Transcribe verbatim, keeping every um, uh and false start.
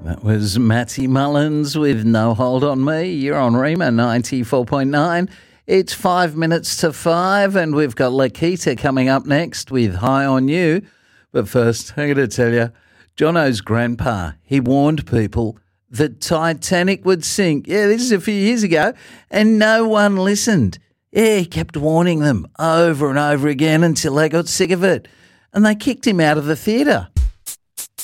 That was Matty Mullins with No Hold On Me. You're on Rima ninety-four point nine. It's five minutes to five and we've got Lakita coming up next with High On You. But first, I'm going to tell you, Jono's grandpa, he warned people that Titanic would sink. Yeah, this is a few years ago and no one listened. Yeah, he kept warning them over and over again until they got sick of it. And they kicked him out of the theatre.